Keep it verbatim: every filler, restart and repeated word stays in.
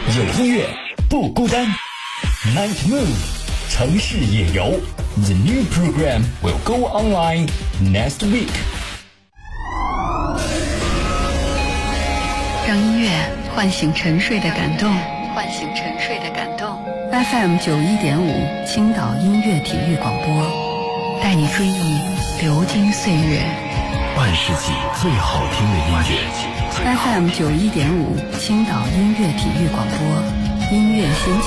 有音乐不孤单。Night Mood 城市夜游 The new program will go online next week。 让音乐唤醒沉睡的感动，唤醒沉睡的感动。F M 九一点五青岛音乐体育广播，带你追忆流金岁月， 半世纪最好听的音乐。 F M 九一点五青岛音乐体育广播，音乐先